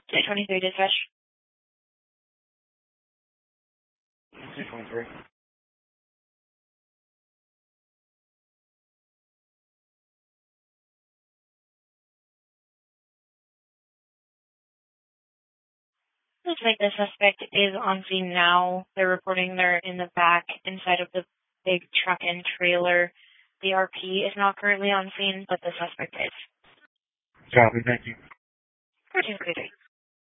223 dispatch. 223. Looks like the suspect is on scene now. They're reporting they're in the back inside of the big truck and trailer. The RP is not currently on scene, but the suspect is. Copy, thank you. 223.